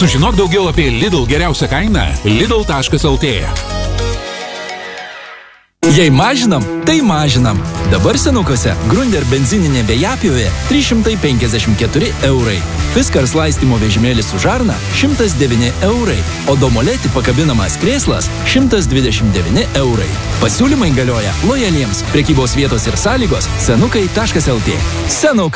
Sužinok daugiau apie Lidl geriausią kainą lidl.lt. Jei mažinam, tai mažinam. Dabar senukose Grunder benzininė vėjapjovė 354 eurai. Fiskars laistymo vežimėlis su žarna 109 eurai, o Domoleti pakabinamas krėslas 129 eurai. Pasiūlymai galioja lojaliems. Prekybos vietos ir sąlygos senukai.lt. Senukai.